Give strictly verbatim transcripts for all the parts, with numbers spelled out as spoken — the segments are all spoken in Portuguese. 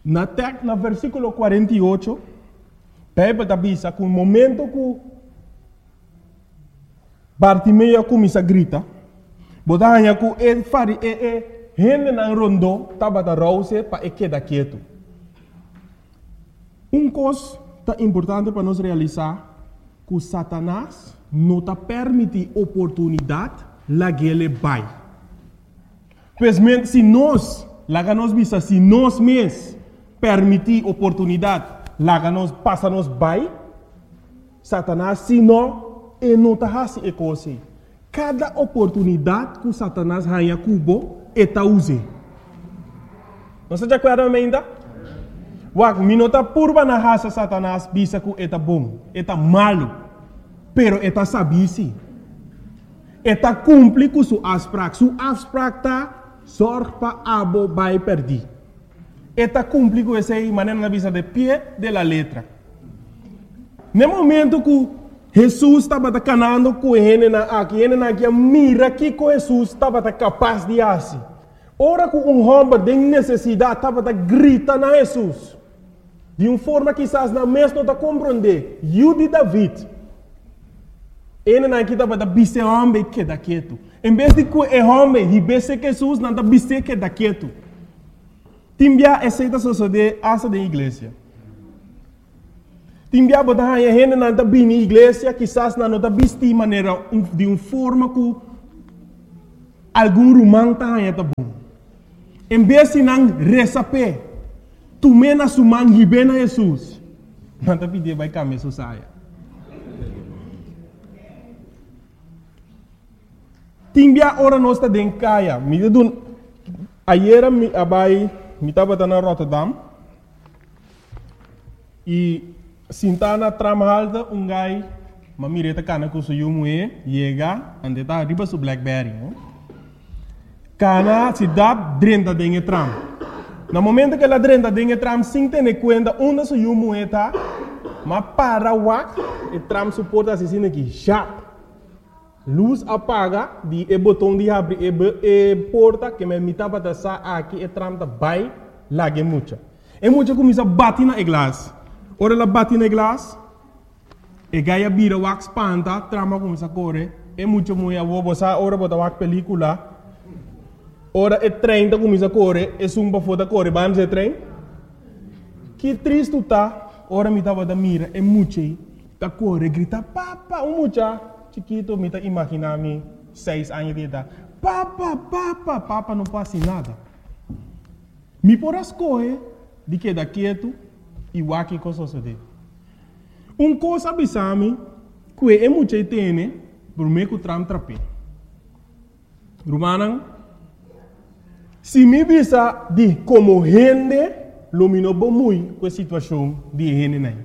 Na tek, na versículo cuarenta y ocho, Bíblia avisa que o momento que Bartimeu começa a gritar, botava que ele fari e e gente na rondo estava da rouse para quedar quieto. Um coisa tá importante para nós realizar que Satanás não está permite oportunidade lá que ele vai. Pois se nós, lá que nós visa, se nós mesmos permitir oportunidade, lá que nós passa nós vai, Satanás se não, ele não está fazendo coisa. Cada oportunidade que Satanás ganha cubo, ele está usando. Não se acorda ainda? Wak, minota purba na raça Satanás, bisa que ele está bom, ele está malo, pero ele está sabisi. Ele está cumpre com sua asprak, sua asprak está sorte para abo vai perder. Ele está cumpre com essa maneira na visa de pé de la letra. No momento que Jesus estava canando com ele na aqui, ele na aqui mira que com Jesus estava capaz de fazer. Ora que um homem de necessidade estava grita na Jesus. De uma forma que quizás na mesma não compreender. Eu de David. Ele não estava da bise homem que da quieto. Em vez de que o homem e bise Jesus não da bise que da quieto. Timbia aceita suceder asa da igreja. Timbia botar a gente não da bem na igreja, quizás não da bise de maneira de uma forma que algum romano tá aí tá bom. Em vez de não receber tu mena sumang hibe na Jesus. Manta pide vai kami so saya. Timbia ora nosta den kaya. Mi dun ayera mi abai mi tava na Rotterdam. E sintana tramhalda um gai mamireta kana ku suyu mue yega ande ta riba su Blackberry. Kana si dab drenta den tram. No momento que ela drenta dentro do tram, sem ter conta onde se o moeda, mas para o wak, o tram suporta assim aqui, já. Luz apaga, de o botão de abrir e porta que me mitava da sa aqui, o tram da vai lá que muita. E muita começa a bater na glass. Ora ela bate na glass, e gaia vira wak espanta, trama começa a correr, e muita moeda vou botar ora botar wak película. Ora o trem está começando a correr, e sumba foda correr, vamos o trem. Que triste está, ora me estava da mira, e muito está correr, grita, papa, um mucha, chiquito, me está imaginando, seis anos de idade, papa, papa, papa, não passa nada. Me por as coisas, de que da quieto, e o aqui com suceder. Um coisa abisame, que é muito tem, por meio que o tram trape. Romana, se me visa de como gente, lumino muito com a situação de gente nem.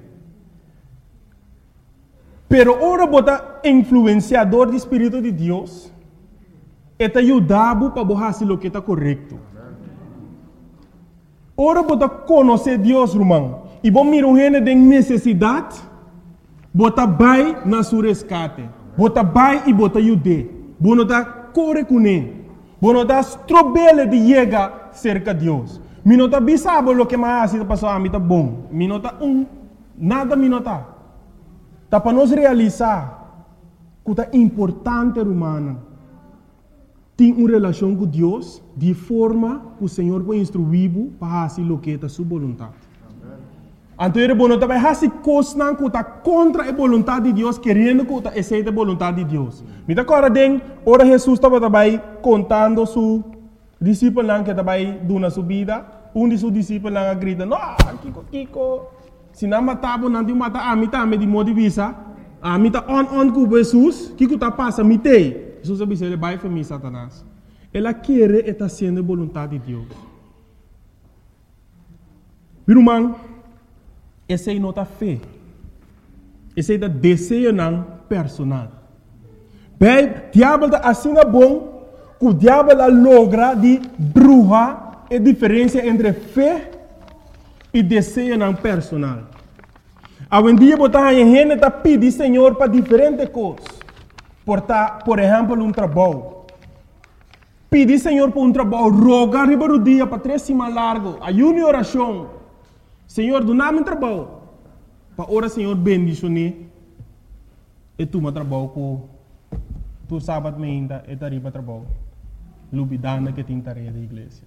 Pero ora bota influenciador do Espírito de Deus, eta ajudado para fazer o que está correto. Ora bota conhecer Deus, irmão, e bom mirar gente de necessidade, bota vai na sua resgate, bota vai e bota ajude, bota corre com ele. Bueno, das trobele de llegar cerca de Deus. Minota bisabo lo que mais está passando a mim tá bom. Minota um, nada minota. Tá para nós realizar que é importante humana. Tem uma relação com Deus de forma que o Senhor vai instruir para fazer o que é sua vontade. Então, ele vai fazer coisas que estão contra a vontade de Deus, querendo que está aceita a vontade de Deus. Me dá agora, ora Jesus estava também contando su discípulo que estava dando sua vida. Um de seus discípulos grita, não, Kiko, Kiko, se não matava, não te mata, a mim também de modo de vista, a mim está on, on com Jesus, Kiko está passando, me tem. Jesus disse, ele vai para mim, Satanás. Ela quer estar sendo a vontade de Deus. Meu irmão, essa é nota fé. Essa é o desejo não personal. Bem, o diabo está assim bom que o diabo logra de bruxa a diferença entre fé e desejo não personal. Hoje em dia, a gente está pedindo Senhor para diferentes coisas. Por, por exemplo, um trabalho. Pedir Senhor por um trabalho, rogar riba do dia para três semanas largo, ayuno e oração. Senhor, do nome trabalho. Para ora, Senhor, bendicionar. E tu me trabalho com tu sábado ainda e tarifa trabalho. Lubidana que tem tarefa da igreja.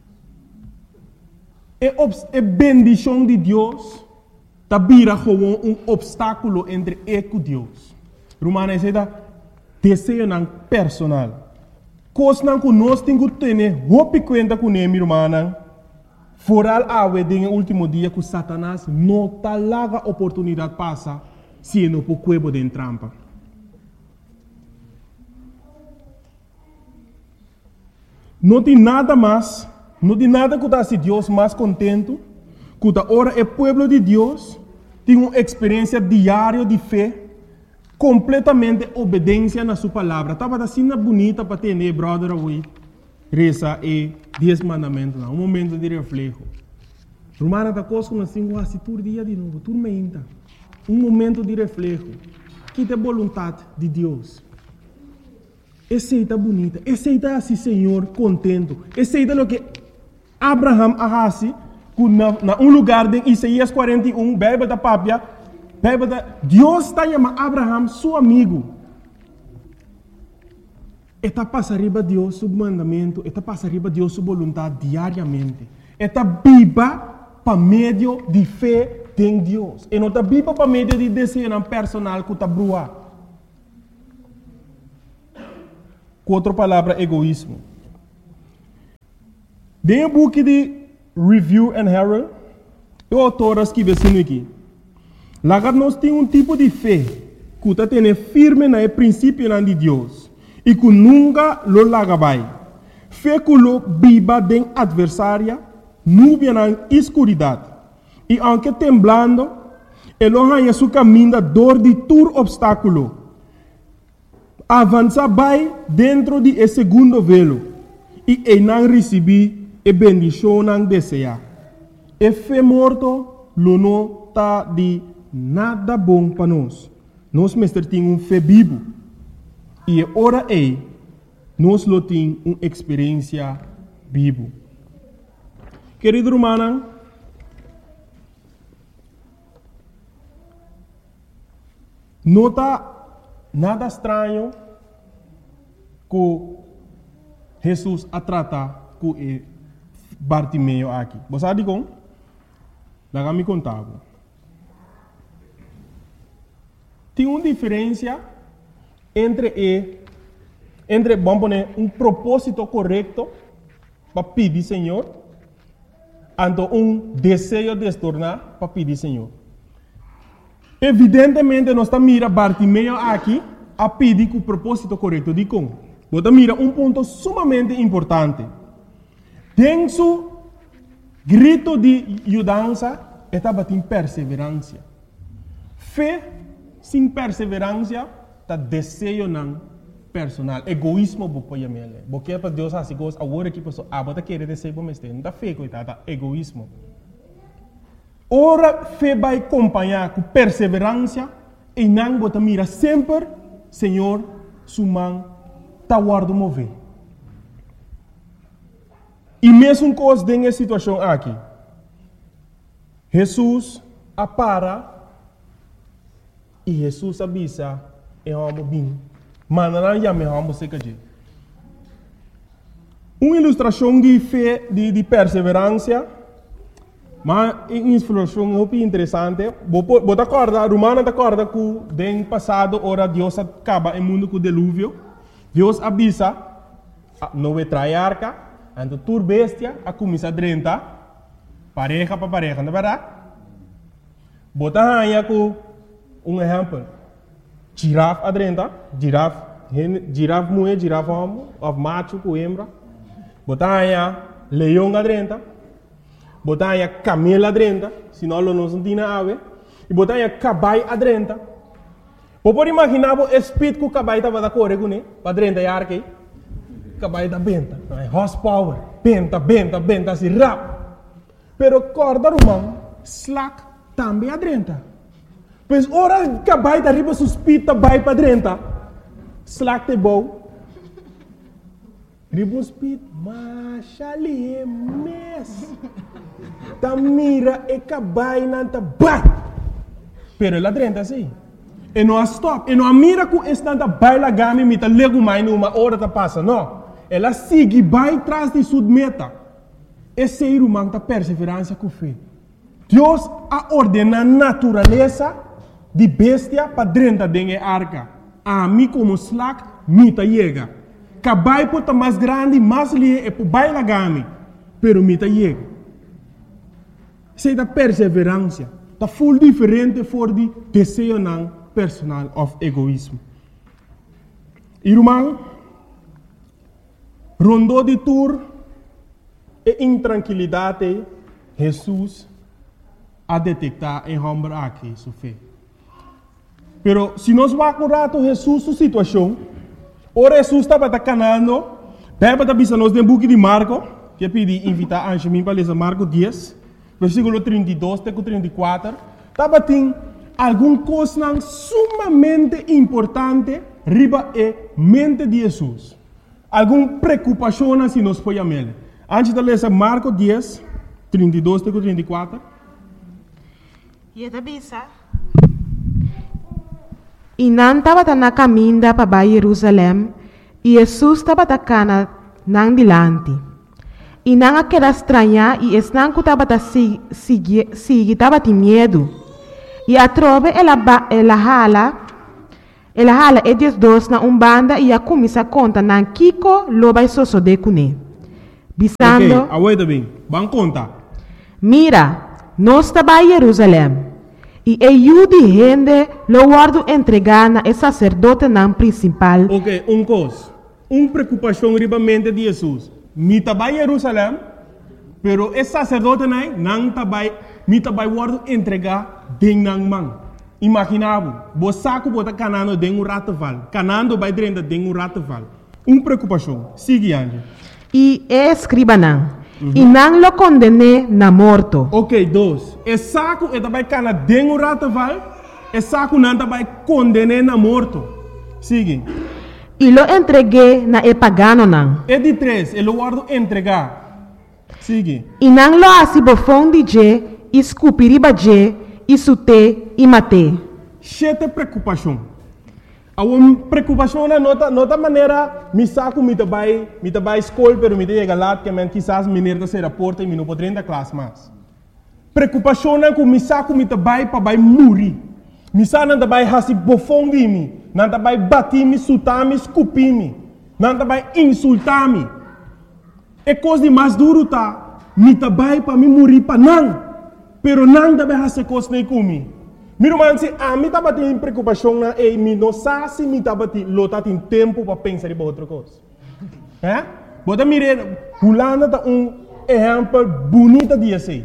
É a bendição de Deus tá vira como um obstáculo entre eu e Deus. Romana é da desejo não personal. Coisa não que nós temos que ter roupa conta com ele, romana. Foral awe de último dia que Satanás não tá larga oportunidade passa se não por cuebo de trampa. Não tem nada mais, não tem nada que está se Deus mais contento, que tá ora é povo de Deus tem uma experiência diária de fé, completamente obediência na sua palavra. Estava assim bonita para ter, né, brother, away. Reza e dez mandamentos, um momento de reflexo. Romana está conosco assim, quase todo dia de novo, tudo menta. Um momento de reflexo. Que é a vontade de Deus. Aceita bonita, aceita assim, Senhor, contento. Aceita o que Abraham arrasi, na, na um lugar de Isaías quarenta e um, Bíblia da Pápia, Deus está chamando Abraham, seu amigo. Está passando Deus seu mandamento, está passando Deus sua vontade diariamente. Está viva para meio de fé em Deus. E não está viva para meio de desejo personal que está brua. Com outra palavra, egoísmo. Dentro do book de Review and Herald, o autor escreve assim aqui. Lá nós temos um tipo de fé que está tendo firme no princípio de Deus. E que nunca lo lagabai. Fé que lo viva de adversária, nuvem na escuridade. E aunque temblando, ele arranha seu caminho da dor de todo obstáculo. Avança vai dentro de esse segundo velo. E ele não recebe a bendição não deseja. E fé morto, lo não está de nada bom para nós. Nós, mestre, temos um fé vivo. E ora é, nós lo temos uma experiência viva. Querido romana, não está nada estranho que Jesus a tratar com Bartimeu aqui. Você sabe como? Lá me contava. Tem uma diferença entre e, entre vamos poner um propósito correto para pedir Senhor, ante um desejo de se tornar para pedir Senhor. Evidentemente nós estamos mira Bartimeu aqui a pedir com o propósito correto de como. Você mira um ponto sumamente importante. Tem su grito de mudança estava em perseverança. Fé sem perseverança tá desejo não personal, egoísmo bo poia mele. Porque para Deus assim gosta agora que pessoa ah bota querer desejo para mestre, não tá fé coitada, egoísmo. Ora fé vai acompanhar com perseverança e não bota mira sempre, Senhor, sumang tá guardo mover. E mesmo coisa dessa situação aqui, Jesus apara e Jesus avisa é um bem, mas não é melhor você que uma ilustração de fé, de, de perseverança, mas uma ilustração muito interessante. Você acorda, Romana acorda que no passado, ora Deus acaba o mundo com o dilúvio. Deus avisa, não vai trair arca, então tur bestia, a começar a drentar, pareja para pareja, não é verdade? Você aí com um exemplo. Girafa adrenta, girafa, girafa mulher, girafa homem, of macho com hembra. Botanha leão adrenta, botanha camelo adrenta, senão não se tem ave. E botanha cabai adrenta. Pode imaginar o espírito que o cabai estava da corre com ele, para adrenta e arque. Cabai da benta, horsepower, benta, benta, benta, assim rap. Pero corda romano, slack também adrenta. Pois ora cabai da riba suspita vai para dentro. Slack te bom. Riba speed, mas ali é mes. ta mira e cabai nanta bai. Pero ela drenta assim. E não stop. E não mira que estanta baila gami mita lego mais numa hora ta passa. Não. Ela sigue vai traz de sua meta. Esse ser humano ta perseverança com fé. Deus a ordena a natureza de bestia para drenta dengue arca. A mim como slack mita chega. Cabai pota mais grande, mais lie e po baila gami. Pero mita chega. Sei da perseverança. Ta full diferente voor die desejo nan personal of egoísmo. Irmão, rondou de tour e intranquilidade, Jesus a detectar em homem aqui, sua fé. Pero se nós vamos rato Jesus sua situação, ora Jesus estava canando, beba da bisa nós no book de Marco, que eu pedi invitar a Anjemim para ler Marco dez, versículo trinta e dois até trinta e quatro, estava tem alguma coisa sumamente importante riba e mente de Jesus. Alguma preocupação se nós podemos ver. Antes de ler Marco dez, trinta e dois até trinta e quatro. E a bisa. E não estava na caminho para Jerusalém, e Jesus estava na nang dilante. E não aquela estranha, e estão que estava seguir, estava de medo. E a trove ela ela hala, ela hala e dias dois na umbanda e a começa a conta na Kiko loba e soso de cune. Bisando. Ok, aguenta bem, vamos contar. Mira, nós estava em Jerusalém. E eu de gente lo guardo entregar na sacerdote na principal. Ok, um coisa, uma preocupação riba mente de Jesus. Mi tabai Jerusalém, pero esse sacerdote não não tabai, mi tabai guardo entregar ding nang mang. Imaginava, bo saco bota canando ding um rataval, canando vai drenda ding um rataval. Uma preocupação. Sigue ande. E escriba não. Uhum. E não lo condene na morto. Ok, dois. E saco e tabai cana ding um rataval, e saco não tabai condene na morto. Sigue. E lo entreguei na e pagano não. E de três, ele guardo entregar. Sigue. E não lo assim bofão de je, escupiriba je, isute e mate. Chete preocupação. A uma preocupação na nota, nota maneira, me saco me tabai, me tabai escola, pero me chega lá que men quizás mineira se raporta e me não poderia da classe mais. Preocupação na que me saco me tabai para vai morrer. Me saco não tabai hasi bofão de mim. Não tabai batir-me, sutar-me, escupir-me. Não tabai insultar-me. É coisa de mais duro tá. Me tabai para me morrer para não. Pero não tabai hasi coisa nem comigo. Meu irmão, se a mim tava tendo preocupação na e me não sabe se me tava tendo lota tem tempo para pensar em outra coisa. É? Bota mire, Holanda tá um exemplo bonito de assim.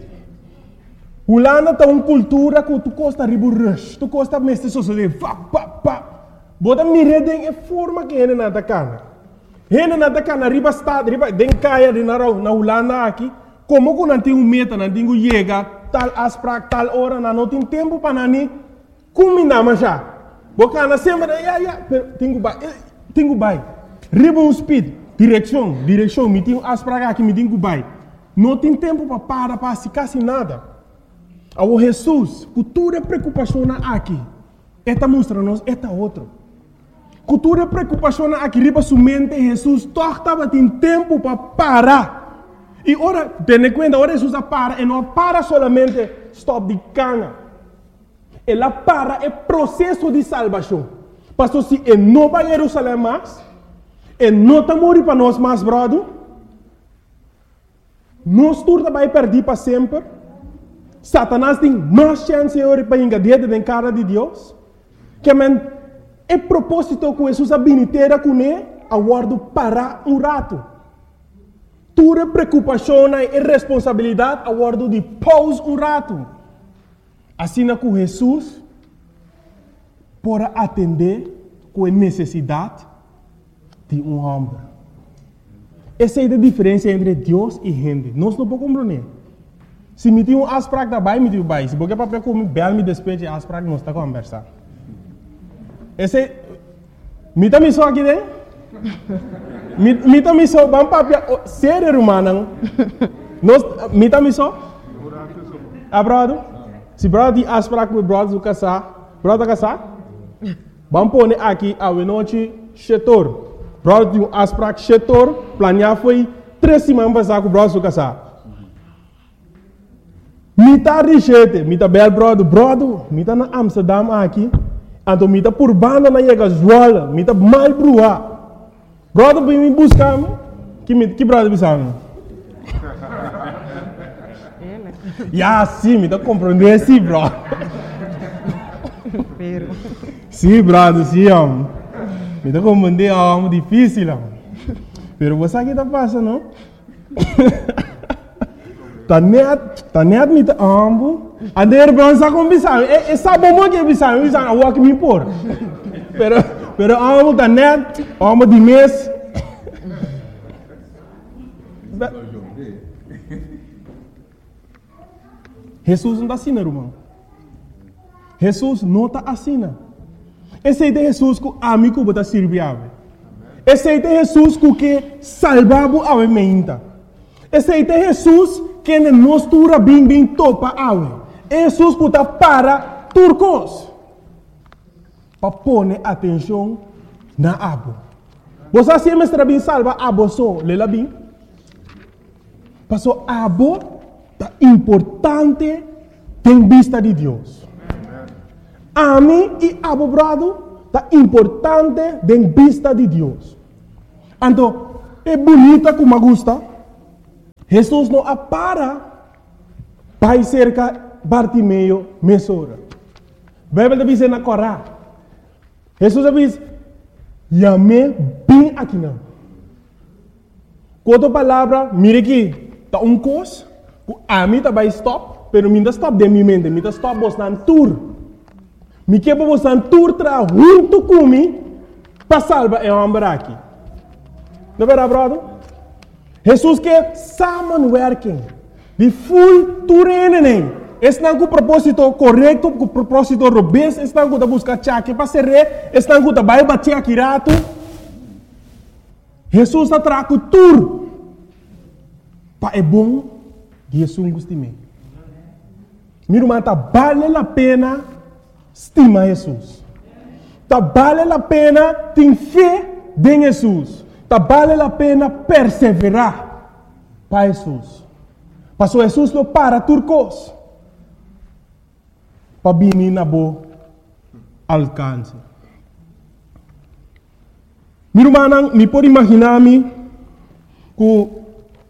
Holanda tá uma cultura que tu costa ribo rush, tu costa mestre sociedade, pa pa pa. Bota mire den é forma que ele nada cana. Ele nada cana riba estado, riba den caia de na na Holanda aqui, como que não tem um meta, não tem um chega tal asprak tal hora, não tem tempo para nani combinar mais já. Bocana sempre, ya ya, tenho bai, tenho bai. Riba um speed, direção, direção, me tenho asprak aqui, me tenho bai. Não tem tempo para parar para se quase nada. Ao Jesus, cultura preocupação aqui. Esta mostra-nos, esta outro. Cultura preocupação aqui, riba sua mente, Jesus, estava tem tempo para parar. E ora, tenha conta, ora Jesus para, e não para solamente stop de cana. Ela para é processo de salvação. Pastor, se ele não vai a Jerusalém mais, ele não está morrendo para nós mais, brother, nós turma vai perder para sempre. Satanás tem mais chance para engadir na cara de Deus. Que man, é propósito que Jesus habilitera com ele, aguardo para um rato. Tua preocupação e responsabilidade aguardo de pause um rato. Assim é que Jesus para atender com a necessidade de um homem. Essa é a diferença entre Deus e gente. Nós não podemos compreender. Se me tem um asprak da bai, me tem um bai. Se você para comer, bel me despeje asprak, nós está conversando. Esse, me também só aqui dentro. Mita miso, bang papia, serer humano. Nos, mita miso? Ah, brother? Se brother tem afspraak met brother do casar, brother casar? Vamos pôr aqui a noite setor. Brother tem afspraak setor, planear foi três semanas passar com o brother do casar. Mita richete, mita bel brother, brother, mita na Amsterdam aqui, então mita por banda na chega Zwolle, mita mal brua. Brother vem me buscar, que que brother bisang? Ya, sim, me tá compreendendo sim, bro. Sim, brother, sim, homem. Me tá compreendendo, é difícil, homem. Pero você aqui tá passando, não? Tá net, tá net me tá ambo. A de repente sa com bisang, e e sa bom que bisang, bisang a walk me por. Pero pero ambo tá net, ambo de mês. Jesus não está assim, irmão. Jesus não está assim. Esse é Jesus que amigo está servindo. Esse é Jesus que salvava a mente. Esse é Jesus que nos tura bem bem topa a Jesus que está para turcos. Para pôr atenção na abo. Você sempre está bem salva abo só, lela bem. Passou abo é importante em vista de Deus. A mim e abo brado é importante em vista de Deus. Então, é bonita como gosta. Jesus não apara para cerca Bartimeu mesora. A Bíblia diz na Corá. Jesus diz, "Yame bem aqui não." Quanto palavra, mire aqui, tá um cos. A mim também stop, pero minha stop de minha mente, minha stop bostan tour. Me que para bostan tour tra junto comigo para salvar o homem aqui. Não é verdade, brother? Jesus quer samenwerking. De full tour nem. Estão com o propósito correto, com o propósito robusto, estão com a busca chaque para ser rei, estão com a vai bater aqui rato. Jesus está trazendo tour. Para é bom. Jesus gostime. Meu irmão, tá vale a pena estimar Jesus. Tá vale a pena ter fé em Jesus. Tá vale a pena perseverar para Jesus. Passou Jesus não para turcos. Para vir na boa alcance. Meu irmão, me pode imaginar-me que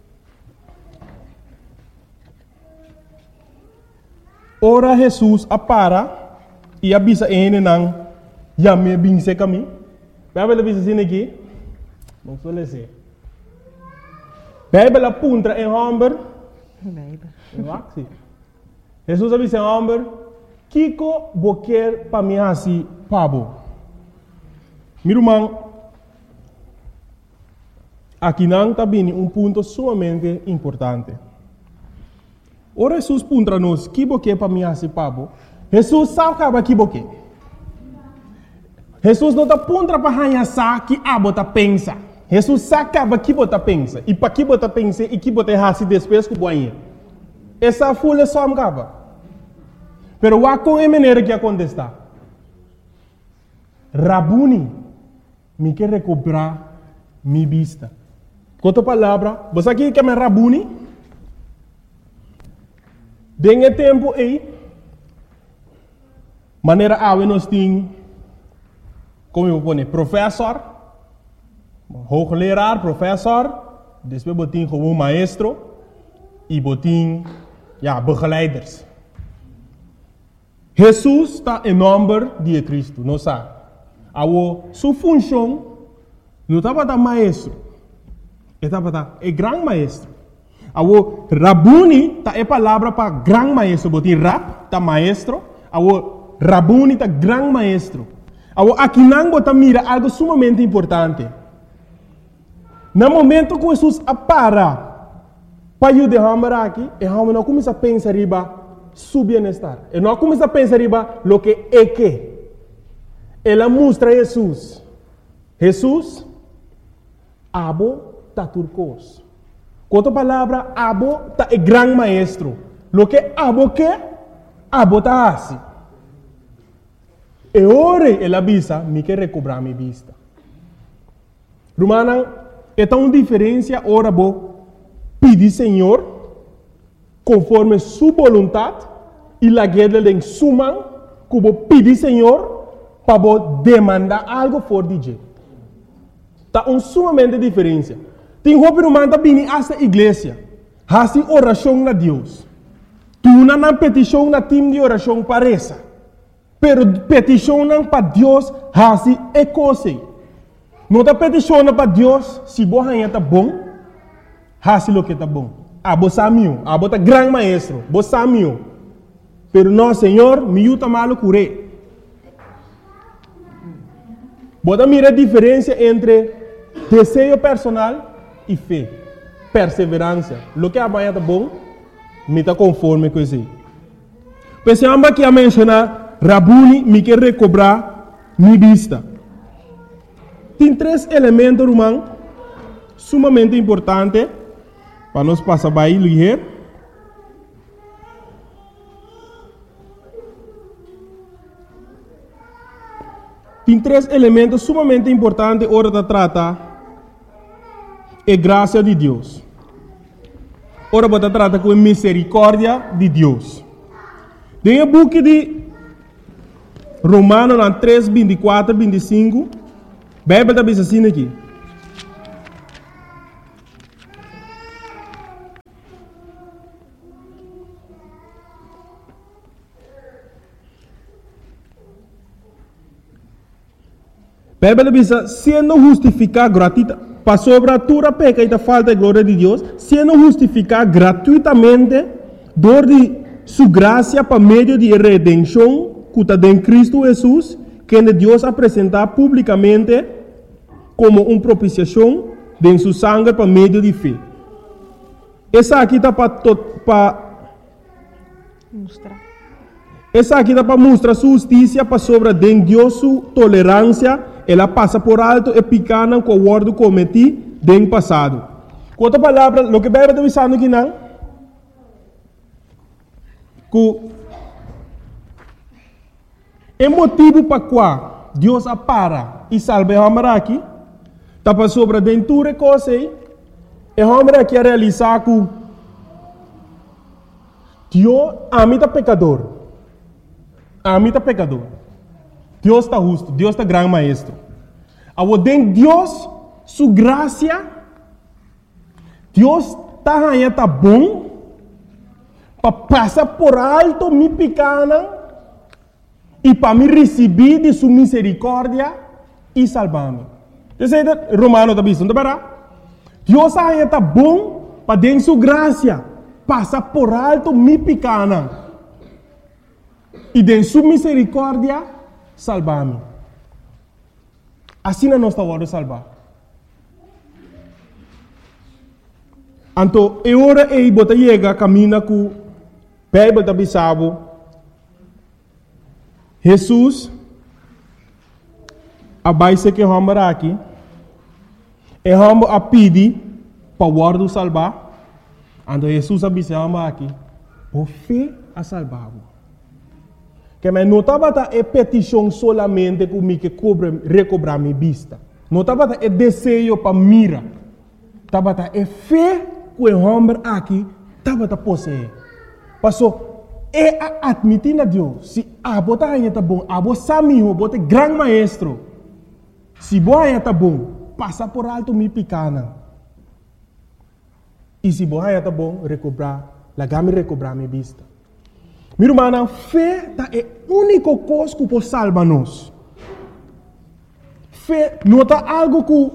ora Jesus apara e avisa ele não já me binse caminho. Bíblia avisa assim aqui. Não sou lese. Bíblia apunta em homem. Bíblia. Jesus avisa em homem. Kiko boquer para mim assim pabo. Meu irmão, aqui não está bem um ponto sumamente importante. Ora Jesus puntra nos que boque para mim assim pabo. Jesus sabe que que boque. Jesus não está puntra para hanha sa que abo tá pensa. Jesus sabe que que bota pensa e para que bota pensa e que bota hasi depois que boinha. Essa folha só me cava. Pero wa com a maneira que acontece. Rabuni me quer recuperar minha vista. Quanto palavra, você aqui que é Rabuni? Dengue tempo aí, maneira a nós tem, como eu vou dizer, professor, hoogleraar, professor, depois botin como maestro e botin, ja, begeleiders. Jesus está em nome de Cristo, não sabe? A sua função não estava da maestro, estava da é grande maestro. Awo Rabuni ta é palavra para grande maestro, botin rap ta maestro, awo Rabuni ta grande maestro. Awo aqui não bota mira algo sumamente importante. No momento que Jesus apara para eu derramar aqui, e não começa a pensar riba su bem-estar. E não começa a pensar riba lo que é que. Ela mostra Jesus. Jesus abo ta turcos. Outra palavra, abo tá é grande maestro. lo que abo que, abo ta assim. E ore ela visa, me quer recobrar minha vista. Romana, é tão diferença ora bo pedir Senhor conforme sua vontade e la guerra em suma que bo pedir Senhor para bo demandar algo for de je. Tá um sumamente diferença. Tem roupa romana bini essa igreja, hasi oração na Deus. Tu não na petição na time de oração parece. Pero petição para Deus hasi é coisa. Não tá petição para Deus se você está bom, hasi lo que está bom. Ah, você sabe, ah, você é grande maestro, você sabe. Pero não, Senhor, me ajuda malo curé. Você mira a diferença entre desejo personal e fé, perseverança. Lo que amanhã está bom, me está conforme com isso. Pensamos que a mencionar, Rabuni me quer recobrar minha vista. Tem três elementos, irmão, sumamente importantes para nós passar bem ligeiro. Tem três elementos sumamente importantes hora de tratar é graça de Deus. Ora, você trata com a misericórdia de Deus. Tem o book de Romanos três, vinte e quatro, vinte e cinco. A Bíblia está assim aqui. A Bíblia diz, sendo justificado gratuitamente, para sobre a tua peca e a falta de glória de Deus, sendo justificado gratuitamente, dor de sua graça para meio de redenção, que está em Cristo Jesus, que Deus apresentar publicamente como uma propiciação de sua sangue para meio de fé. Essa aqui está para mostrar. Essa aqui está para mostrar sua justiça para sobre de Deus sua tolerância. Ela passa por alto e picana com o ordo cometi do passado. Com outra palavra, o que a Bíblia está dizendo aqui não? Que é motivo para qual Deus apara e salve a homem aqui, está para sobre dentro de coisa e a homem aqui a realizar que Deus ama o pecador. Ama o pecador. Deus está justo, Deus está grande maestro. Ao den Deus, sua graça, Deus está aí, está bom, para passar por alto minha pequena e para me receber de sua misericórdia e salvar-me. Você é Romano está dizendo, não é? Deus aí está bom para den sua graça, passar por alto minha pequena e de sua misericórdia salvar-me. Assim não está hora de salvar. Então, é hora de você chegar, caminha com a Bíblia da Bissau. Jesus, a base que vamos aqui, é vamos a pedir para o ordo salvar. Então, Jesus a Bissau aqui, por fé a salvar-o. Que me não estava a petição solamente comigo que cobre, recobrar minha vista. Não estava a desejo para mira. Estava a fé que o homem aqui estava a possuir. Passou, é a admitir a Deus. Se a bota aí está bom, a bota sabe, a bota é grande maestro. Se a boa está bom, passa por alto minha pequena. E se a boa está bom, recobrar, lá me recobrar minha vista. Meu irmão, fé é a única coisa que pode salvar nós. Fé não é algo que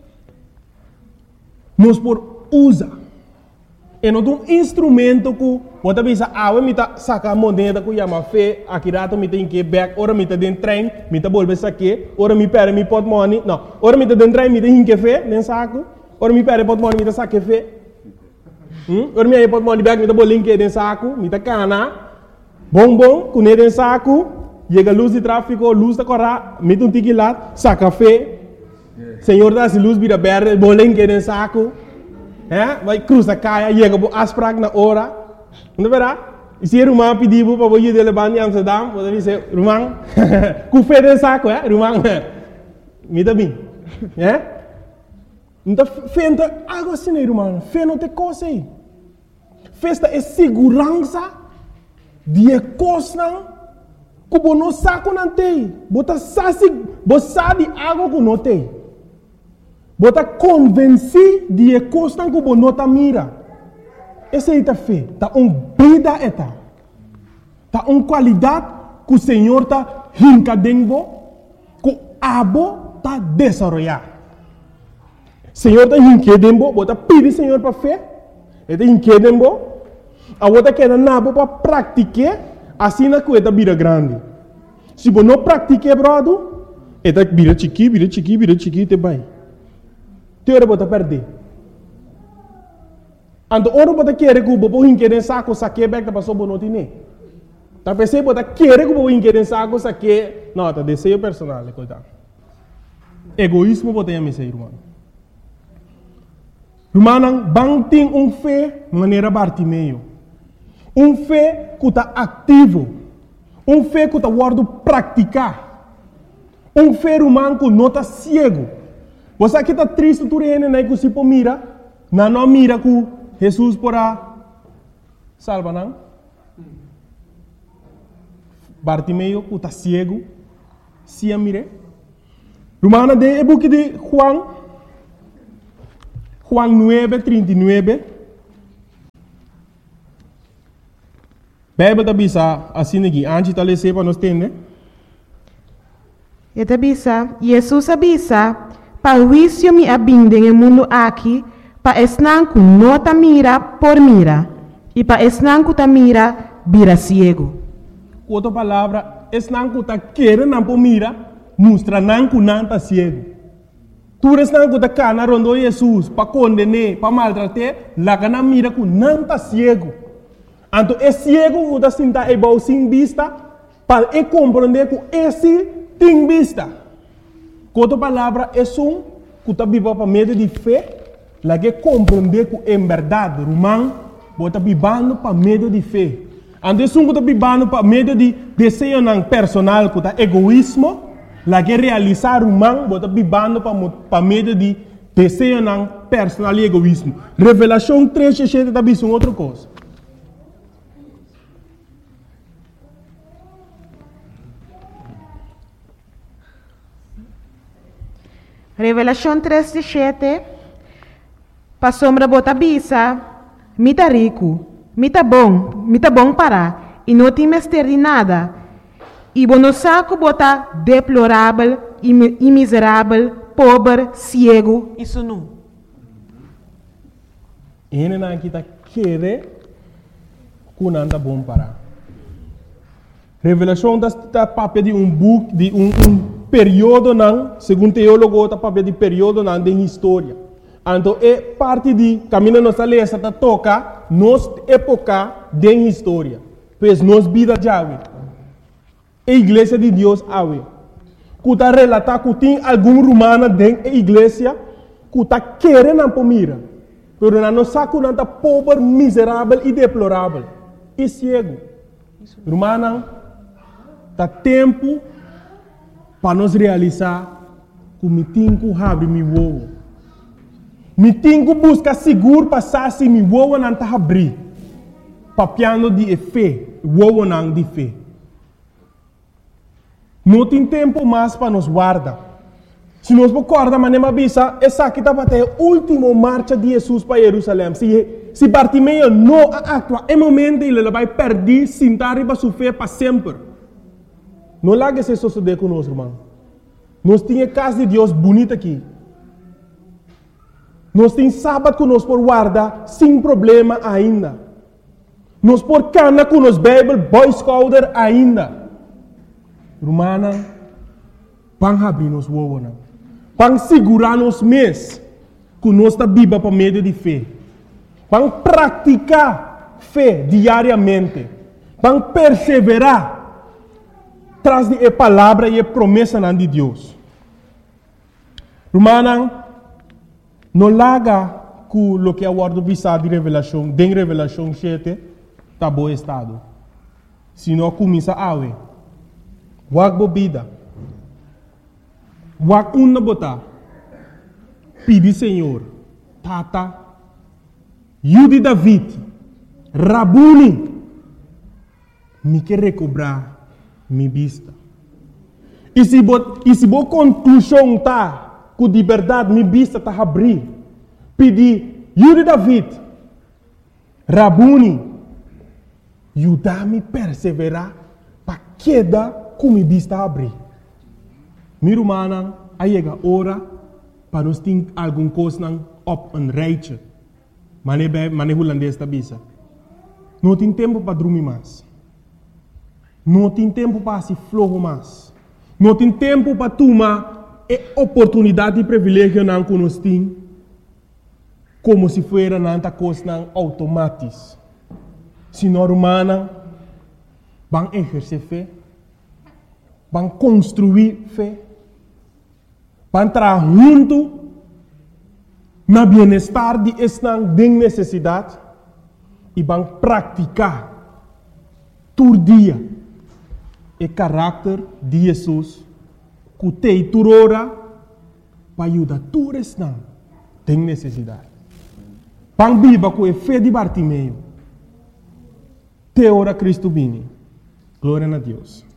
nós podemos usar. É um instrumento que você pensa, ah, eu me sacar a moneda que chama fé, aqui rato me tem que back, ora me tem dentro trem, me tem bolsa aqui, ora me perde me pot money, não, ora me tem dentro trem, me tem que fé, nem saco, ora me perde pot money, me tem saque fé, hum? Ora me pot money back, me tem bolinho que dentro saco, me tem cana. Bom, bom, com ele em saco, chega a luz de tráfego, luz da corra, mete um tique lá, saca fé. Senhor dá-se luz, vira verde, bolinho que em saco. É? Vai cruza caia, chega a asprag na hora. Não verá? E se Rumang pediu para você de levar em Amsterdam, você diz, Rumang, com fé de saco, é? Rumang, me dá bem. É? Então, fé não tem algo assim, né, Rumang? Fé não tem coisa aí. Festa é segurança de coisa que você não sabe não tem. Você sabe algo que não tem. Você convence de coisa que você não mira. Essa é a fé. Está uma vida eta. Está uma qualidade que o Senhor está rincadendo, que o abo está desenvolvendo. O Senhor está rincadendo, você pede o Senhor para fé. Ele está rincadendo, a outra quer nabo para praticar, assim na coisa vira grande. Se você não pratica, brother, ele vira chiqui, vira chiqui, vira chiqui, te vai. Te ora você perder. Então, ora você quer que o bobo rincade saco, saque back da pessoa não tem. Tá pensando você quer que o bobo rincade saco, saque, não, tá desejo personal, coitado. Egoísmo você tem a ser, irmão. Irmão, bang tem um fé maneira Bartimeu. Um fé que está ativo. Um fé que está guardando praticar. Um fé humano que não está cego. Você aqui está triste, tu reina, né, que se mira, não não mira que Jesus porá salva, não? Bartimeu que está cego, se a mire. Romana de é book de Juan, Juan nueve, trinta y nueve. Bíblia está bisa assim aqui, antes de ler para nós entender. Eta bisa, Jesus avisa, para o juízo me abinde no mundo aqui, para esnanco não ta mira por mira, e para esnanco ta mira, vira ciego. Outra palavra, esnanco ta querer não por mira, mostra nanco não ta ciego. Tu esnanco ta cana rondo Jesus, para condenar, para maltratar, lá que não mira com não ta ciego. Então, é ciego que está sentado igual sem vista, para ele compreender que esse tem vista. Com outra palavra, é um que está vivendo para meio de fé, lá que compreender que é verdade, Romão, está vivendo para meio de fé. Então, é um que está vivendo para meio de desejo personal, que está egoísmo, lá que realizar Romão, está vivendo para meio de desejo personal e egoísmo. Revelação três, sete, está vivendo outra coisa. Revelação três, sete. Para sombra bota bisa, mita rico, mita bom, mita bom para, e não tem mestre de nada. E bono saco bota deplorável, e miserável, pobre, cego e sunu. Ele não está querendo que não está bom para. Revelação está papel de um book, de um, um período, não, segundo teólogo, está papel de período não, de história. Então, é parte de caminho nossa lei, está toca nossa época de história. Pois nossa vida já é. A igreja de Deus é. Que está relatado que tem algum romano dentro da igreja que está querendo não mira. Mas não sabe que não está pobre, miserável e deplorável. E cego. Romano, está tempo para nós realizar que me tenho que abrir meu ovo. Me tenho que buscar seguro para saber se meu ovo não está abrir. Papiando de fé, o ovo não de fé. Não tem tempo mais para nos guardar. Se nós recordamos, mas nem bisa, essa aqui está até a última marcha de Jesus para Jerusalém. Se, se Bartimeu não atua, é momento ele vai perder, sentar e sua fé para sempre. Não lá que se suceder conosco, irmão. Nós temos casa de Deus bonita aqui. Nós temos sábado que nós por guardar sem problema ainda. Nós por cana com nos Bible, Boy Scouter ainda. Romana, para abrir nos ovos, para segurar nos mês que nós está viva para meio de fé. Para praticar fé diariamente. Para perseverar traz de a palavra e a promessa de Deus. Romana, não larga que o que é o guardo visado de revelação, de revelação sete, está bom estado. se não começa a ver. Wag bebida. Wag uma botar. Pedi Senhor. Tata. Yudi David. Rabuni. Me quer recobrar mi vista. E se bo, e se bo conclusão tá, que de verdade mi vista tá abrir. Pedi Yudi David. Rabuni. Ajuda-me a perseverar para queda com mi vista abrir. Mi rumana, aí chega a hora para nós ter alguma coisa op een rijtje. Maar nem holandês da bisa. Não tem tempo para dormir mais. Não tem tempo para se flojo mais. Não tem tempo para tomar a oportunidade e privilégio não que nós temos, como se fosse nanta coisa automática. Se nós humanos vamos exercer fé, vamos construir fé, vamos trabalhar junto no bem-estar de esta necessidade e vamos praticar todo dia o caráter de Jesus que tem toda hora para ajudar todos que têm necessidade. Vamos viver com a fé de Bartimeu. Te ora Cristo vini. Glória a Deus.